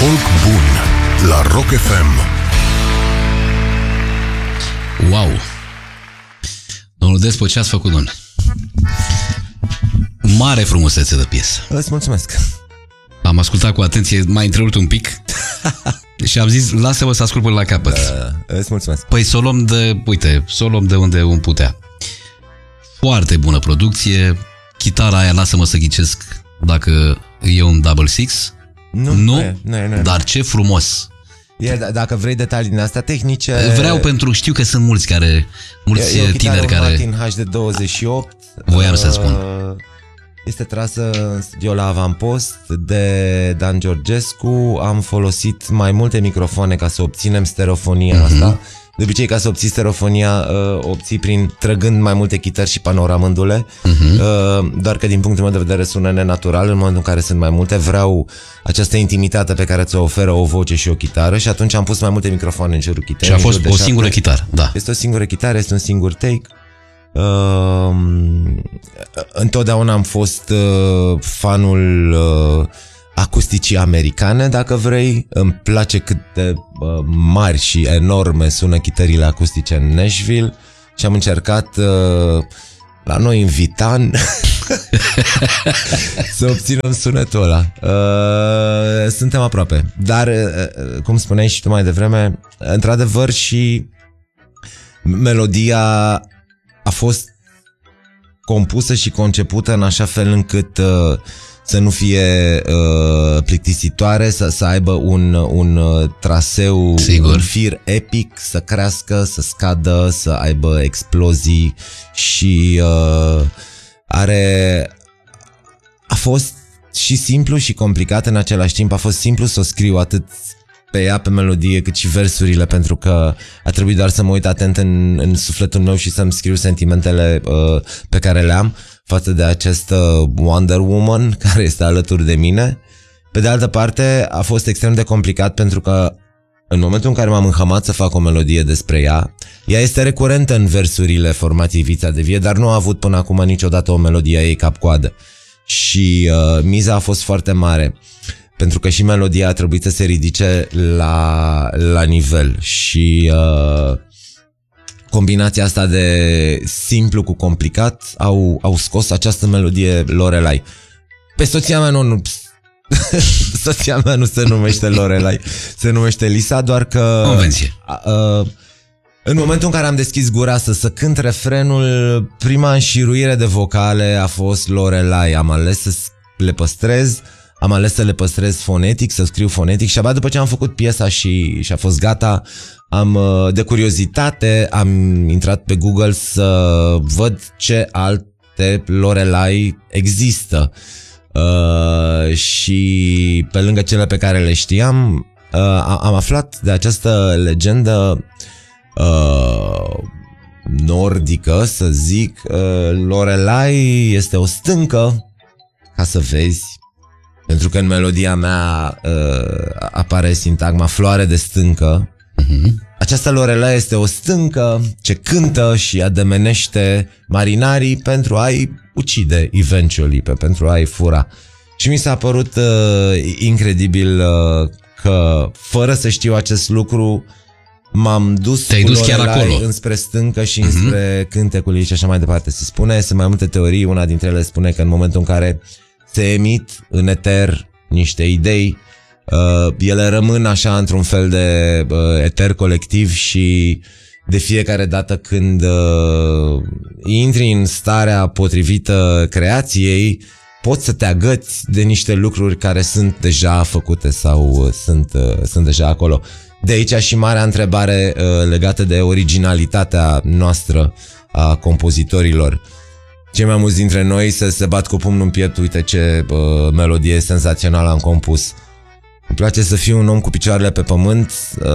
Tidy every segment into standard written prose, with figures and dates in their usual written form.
Folk bun la Rock FM. Wow! Domnul Despo, ce ați făcut, domnule? Mare frumusețe de piesă. Îți mulțumesc. Am ascultat cu atenție, m-a întrerupt un pic și am zis, lasă-mă să ascult până la capăt. Îți mulțumesc. Păi să o luăm de, uite, să o luăm de unde un putea. Foarte bună producție. Chitara aia, lasă-mă să ghicesc dacă e un double six. Nu e. Dar ce frumos. Dacă vrei detalii din astea tehnice... Vreau pentru, știu că sunt mulți tineri care... Martin HD28. Voiam să spun. Este trasă în studio la Avampost de Dan Georgescu. Am folosit mai multe microfone ca să obținem stereofonia asta. De obicei, ca să obții stereofonia, obții trăgând mai multe chitări și panoramându-le. Doar că din punctul meu de vedere sună nenatural. În momentul în care sunt mai multe, vreau această intimitate pe care ți-o oferă o voce și o chitară. Și atunci am pus mai multe microfoane în cerul chitării. Și a fost o singură chitară, da. Este o singură chitară, este un singur take. Întotdeauna am fost fanul acusticii americane, dacă vrei. Îmi place cât de mari și enorme sună chitările acustice în Nashville și am încercat la noi în Vitan să obținem sunetul ăla. Suntem aproape. Dar, cum spuneai și tu mai devreme, într-adevăr și melodia a fost compusă și concepută în așa fel încât să nu fie plictisitoare, să aibă un traseu, sigur, un fir epic, să crească, să scadă, să aibă explozii și a fost și simplu și complicat în același timp. A fost simplu să o scriu atât pe ea, pe melodie, cât și versurile, pentru că a trebuit doar să mă uit atent în sufletul meu și să-mi scriu sentimentele pe care le am față de acest Wonder Woman care este alături de mine. Pe de altă parte, a fost extrem de complicat pentru că în momentul în care m-am înhămat să fac o melodie despre ea, ea este recurentă în versurile formației Vița de Vie, dar nu a avut până acum niciodată o melodie a ei cap-coadă. Și miza a fost foarte mare, pentru că și melodia a trebuit să se ridice la nivel și combinația asta de simplu cu complicat au scos această melodie Lorelai. Pe soția mea nu soția mea nu se numește Lorelai, se numește Lisa, doar că convenție. În momentul în care am deschis gura să cânt refrenul, prima înșiruire de vocale a fost Lorelai. Am ales să le păstrez. Am ales să le păstrez fonetic, să scriu fonetic și abia după ce am făcut piesa și a fost gata, de curiozitate am intrat pe Google să văd ce alte Lorelai există. Și pe lângă cele pe care le știam, am aflat de această legendă nordică, să zic. Lorelai este o stâncă, ca să vezi, pentru că în melodia mea apare sintagma floare de stâncă. Această Lorelai este o stâncă ce cântă și ademenește marinarii pentru a-i ucide eventually, pentru a-i fura. Și mi s-a părut incredibil că fără să știu acest lucru m-am dus cu Lorelai chiar acolo, înspre stâncă și înspre cântecul ei și așa mai departe. Se spune, sunt mai multe teorii, una dintre ele spune că în momentul în care se emit în eter niște idei, ele rămân așa într-un fel de eter colectiv și de fiecare dată când intri în starea potrivită creației, poți să te agăți de niște lucruri care sunt deja făcute sau sunt deja acolo. De aici și marea întrebare legată de originalitatea noastră a compozitorilor. Cei mai mulți dintre noi se bat cu pumnul în piept, uite ce melodie senzațională am compus. Îmi place să fiu un om cu picioarele pe pământ.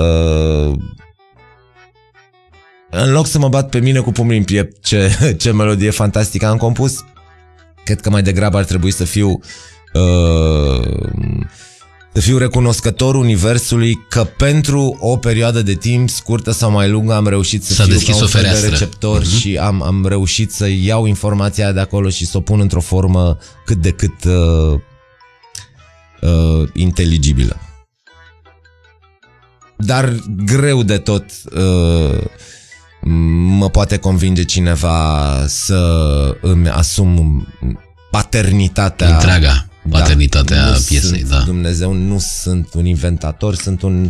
În loc să mă bat pe mine cu pumnul în piept, ce melodie fantastică am compus, cred că mai degrabă ar trebui să fiu recunoscător universului că pentru o perioadă de timp scurtă sau mai lungă am reușit să fiu ca un fel de receptor și am reușit să iau informația de acolo și să o pun într-o formă cât de cât inteligibilă. dar greu de tot mă poate convinge cineva să îmi asum paternitatea. Întreaga paternitatea piesei, da. Dumnezeu, nu sunt un inventator, sunt un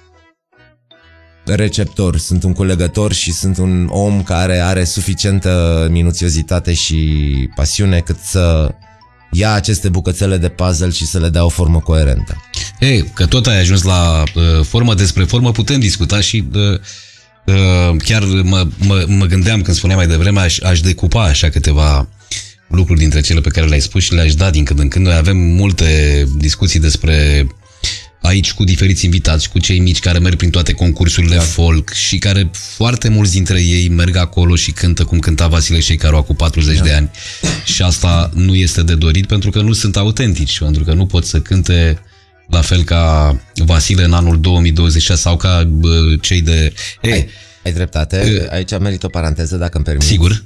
receptor, sunt un culegător și sunt un om care are suficientă minuțiozitate și pasiune cât să ia aceste bucățele de puzzle și să le dea o formă coerentă. Ei, că tot ai ajuns la formă, despre formă putem discuta și chiar mă gândeam când spuneam mai devreme, aș decupa așa câteva lucruri dintre cele pe care le-ai spus și le-aș da din când în când. Noi avem multe discuții despre aici cu diferiți invitați, cu cei mici care merg prin toate concursurile folk și care foarte mulți dintre ei merg acolo și cântă cum cânta Vasile Șeicaru acum 40 de ani. Și asta nu este de dorit pentru că nu sunt autentici, pentru că nu pot să cânte la fel ca Vasile în anul 2026 sau ca cei de... Ai dreptate, aici merit o paranteză dacă îmi permiți. Sigur.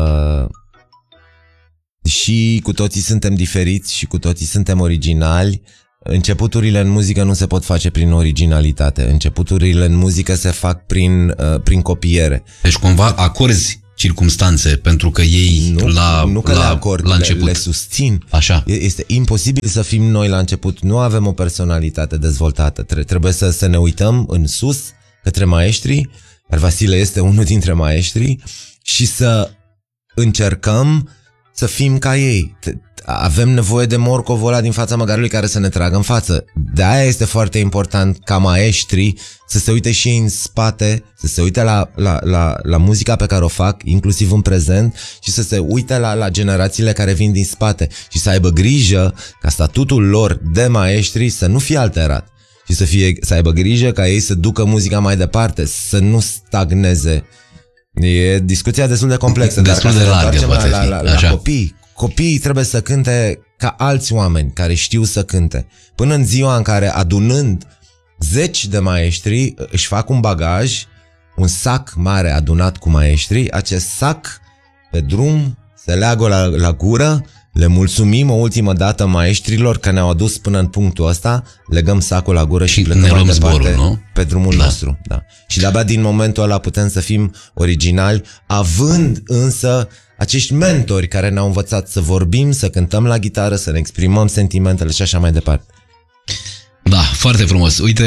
Și cu toții suntem diferiți și cu toții suntem originali. Începuturile în muzică nu se pot face prin originalitate. Începuturile în muzică se fac prin copiere. Deci cumva acorzi circumstanțe pentru că ei nu că le acord, la început le susțin. Așa. Este imposibil să fim noi la început. Nu avem o personalitate dezvoltată. Trebuie să ne uităm în sus către maestri, iar Vasile este unul dintre maestri, și să încercăm să fim ca ei. Avem nevoie de morcovul ăla din fața măgarului care să ne tragă în față. De aia este foarte important ca maestri să se uite și ei în spate, să se uite la muzica pe care o fac, inclusiv în prezent, și să se uite la generațiile care vin din spate și să aibă grijă ca statutul lor de maestri să nu fie alterat și să aibă grijă ca ei să ducă muzica mai departe, să nu stagneze. E discuția destul de complexă, destul de largă, la copii. Copiii trebuie să cânte ca alți oameni care știu să cânte. Până în ziua în care, adunând zeci de maestri, își fac un bagaj, un sac mare adunat cu maestri, acest sac pe drum se leagă la gură, le mulțumim o ultimă dată maestrilor că ne-au adus până în punctul ăsta, legăm sacul la gură și plecăm mai departe pe drumul nostru. Da. Și de-abia din momentul ăla putem să fim originali, având însă acești mentori care ne-au învățat să vorbim, să cântăm la gitară, să ne exprimăm sentimentele și așa mai departe. Da, foarte frumos. Uite,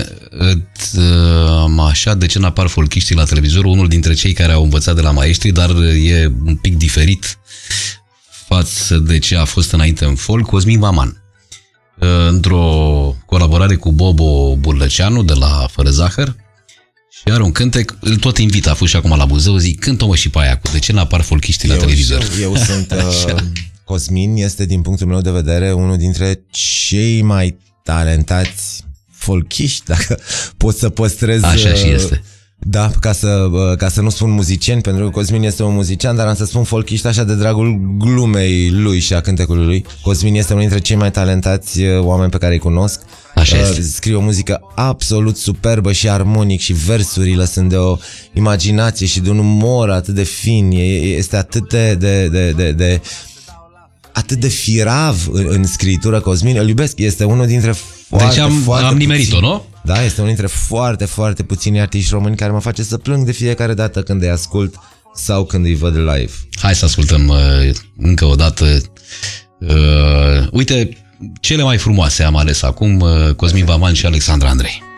așa de ce n-apar folchiștii la televizor, unul dintre cei care au învățat de la maestri, dar e un pic diferit față de ce a fost înainte în folk, Cosmin Vaman. Într-o colaborare cu Bobo Burlăceanu de la Fără Zahăr, și are un cântec, îl tot invit, a fost și acum la Buzău, zic, cântă-mă și pe aia cu de ce n-apar folchiștii la televizor. Eu sunt, Cosmin este, din punctul meu de vedere, unul dintre cei mai talentați folchiști, dacă pot să păstrez. Așa și este. Da, ca să nu spun muzicieni, pentru că Cosmin este un muzician, dar am să spun folchiști așa de dragul glumei lui și a cântecului lui. Cosmin este unul dintre cei mai talentați oameni pe care îi cunosc. Așa este. Scrie o muzică absolut superbă și armonic și versurile sunt de o imaginație și de un umor atât de fin. Este atât atât de firav în scriitură. Cosmin, îl iubesc, este unul dintre foarte, am nimerit-o, nu? Da, este unul dintre foarte, foarte puțini artiști români care mă face să plâng de fiecare dată când îi ascult sau când îi văd live. Hai să ascultăm încă o dată. Uite, cele mai frumoase am ales acum, Cosmin Vaman și Alexandra Andrei.